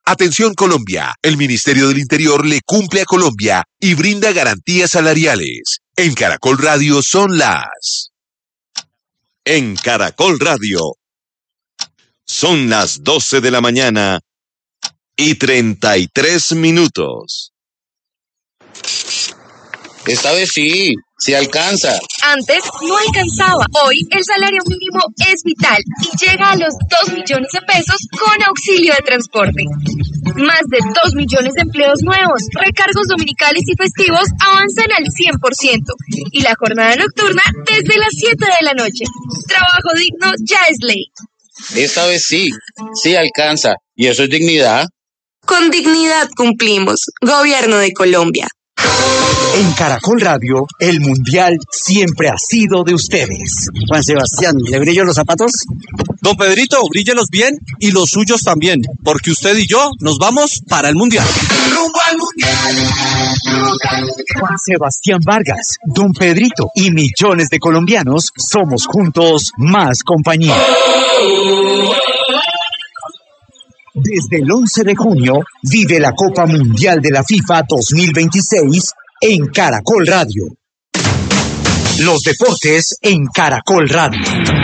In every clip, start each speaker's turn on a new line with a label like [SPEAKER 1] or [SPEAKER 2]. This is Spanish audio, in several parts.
[SPEAKER 1] Atención Colombia, el Ministerio del Interior le cumple a Colombia y brinda garantías salariales. En Caracol Radio son las... En Caracol Radio son las 12 de la mañana y 33 minutos.
[SPEAKER 2] Esta vez sí alcanza.
[SPEAKER 3] Antes no alcanzaba. Hoy el salario mínimo es vital y llega a los 2 millones de pesos con auxilio de transporte. Más de 2 millones de empleos nuevos, recargos dominicales y festivos avanzan al 100% y la jornada nocturna desde las 7 de la noche. Trabajo digno ya es ley.
[SPEAKER 2] Esta vez sí alcanza. ¿Y eso es dignidad?
[SPEAKER 3] Con dignidad cumplimos. Gobierno de Colombia.
[SPEAKER 4] En Caracol Radio, el Mundial siempre ha sido de ustedes.
[SPEAKER 5] Juan Sebastián, ¿le brillo los zapatos?
[SPEAKER 6] Don Pedrito, bríllelos bien y los suyos también, porque usted y yo nos vamos para el Mundial.
[SPEAKER 7] ¡Rumbo al Mundial!
[SPEAKER 4] Juan Sebastián Vargas, Don Pedrito y millones de colombianos somos juntos más compañía. Desde el 11 de junio, vive la Copa Mundial de la FIFA 2026 en Caracol Radio. Los deportes en Caracol Radio.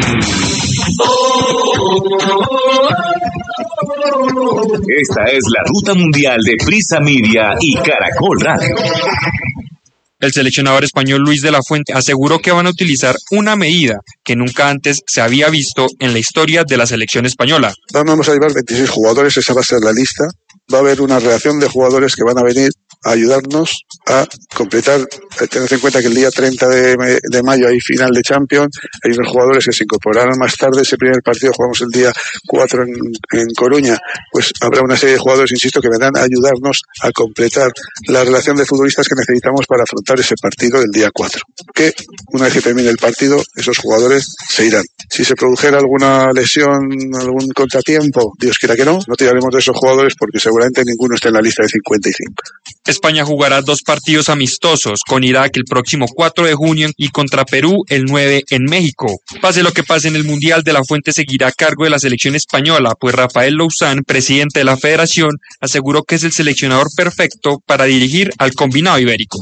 [SPEAKER 1] Esta es la ruta mundial de Prisa Media y Caracol Radio.
[SPEAKER 8] El seleccionador español Luis de la Fuente aseguró que van a utilizar una medida que nunca antes se había visto en la historia de la selección española.
[SPEAKER 9] Vamos a llevar 26 jugadores, esa va a ser la lista. Va a haber una reacción de jugadores que van a venir a ayudarnos a completar. Tened en cuenta que el día 30 de mayo hay final de Champions, hay unos jugadores que se incorporarán más tarde. Ese primer partido jugamos el día 4 en Coruña, pues habrá una serie de jugadores, insisto, que vendrán a ayudarnos a completar la relación de futbolistas que necesitamos para afrontar ese partido del día 4. Que una vez que termine el partido, esos jugadores se irán. Si se produjera alguna lesión, algún contratiempo, Dios quiera que no tiraremos de esos jugadores porque seguramente ninguno está en la lista de 55.
[SPEAKER 8] España jugará 2 partidos amistosos con Irak el próximo 4 de junio y contra Perú el 9 en México. Pase lo que pase en el Mundial, De la Fuente seguirá a cargo de la selección española, pues Rafael Louzán, presidente de la federación, aseguró que es el seleccionador perfecto para dirigir al combinado ibérico.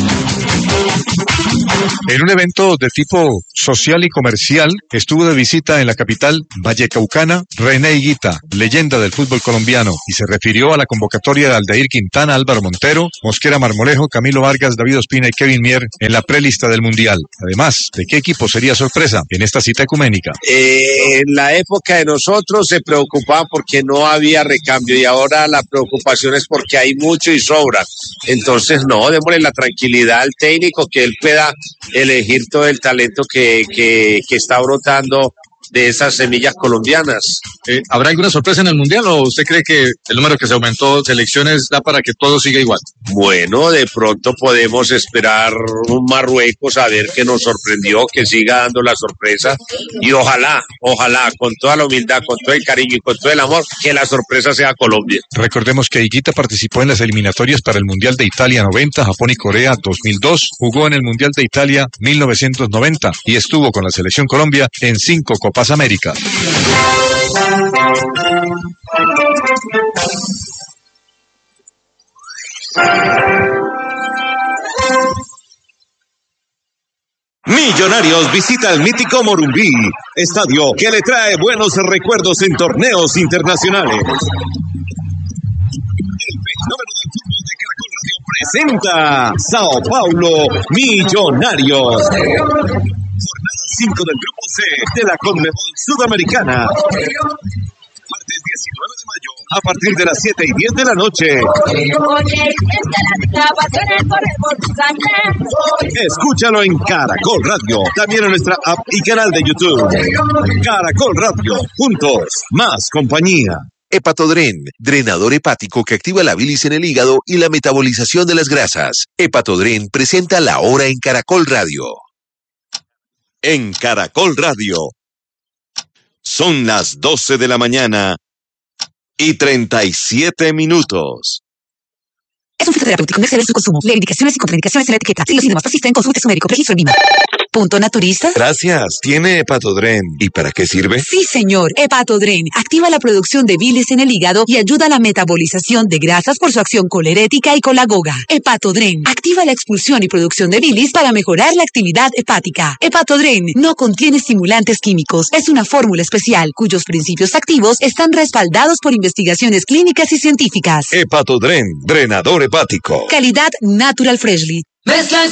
[SPEAKER 10] En un evento de tipo social y comercial, estuvo de visita en la capital vallecaucana René Higuita, leyenda del fútbol colombiano, y se refirió a la convocatoria de Aldair Quintana, Álvaro Montero, Mosquera Marmolejo, Camilo Vargas, David Ospina y Kevin Mier en la prelista del Mundial. Además, ¿de qué equipo sería sorpresa en esta cita ecuménica?
[SPEAKER 2] En la época de nosotros se preocupaban porque no había recambio y ahora la preocupación es porque hay mucho y sobra. Entonces, no, démosle la tranquilidad al técnico que él pueda elegir todo el talento que está brotando de esas semillas colombianas.
[SPEAKER 10] ¿Habrá alguna sorpresa en el Mundial o usted cree que el número que se aumentó selecciones da para que todo siga igual?
[SPEAKER 2] Bueno, de pronto podemos esperar un Marruecos a ver qué nos sorprendió, que siga dando la sorpresa y ojalá, con toda la humildad, con todo el cariño y con todo el amor, que la sorpresa sea Colombia.
[SPEAKER 10] Recordemos que Higuita participó en las eliminatorias para el Mundial de Italia 90, Japón y Corea 2002, jugó en el Mundial de Italia 1990 y estuvo con la selección Colombia en 5 Copas América.
[SPEAKER 1] Millonarios visita el mítico Morumbí, estadio que le trae buenos recuerdos en torneos internacionales. El fenómeno del fútbol de Caracol Radio presenta Sao Paulo Millonarios. Jornada 5 del Grupo C de la Conmebol Sudamericana. Martes 19 de mayo, a partir de las 7:10 de la noche. Escúchalo en Caracol Radio, también en nuestra app y canal de YouTube. Caracol Radio, juntos, más compañía. Hepatodren, drenador hepático que activa la bilis en el hígado y la metabolización de las grasas. Hepatodren presenta La Hora en Caracol Radio. En Caracol Radio son las 12 de la mañana y 37 minutos.
[SPEAKER 11] Es un fitoterapéutico, no exceder su consumo. Lee indicaciones y contraindicaciones en la etiqueta. Si los síntomas persisten, consulte a su médico. Registro en Lima. Punto naturista.
[SPEAKER 1] Gracias. ¿Tiene Hepatodren? ¿Y para qué sirve?
[SPEAKER 11] Sí, señor. Hepatodren activa la producción de bilis en el hígado y ayuda a la metabolización de grasas por su acción colerética y colagoga. Hepatodren activa la expulsión y producción de bilis para mejorar la actividad hepática. Hepatodren no contiene estimulantes químicos. Es una fórmula especial cuyos principios activos están respaldados por investigaciones clínicas y científicas.
[SPEAKER 1] Hepatodren, drenador hepático.
[SPEAKER 11] Calidad Natural Freshly.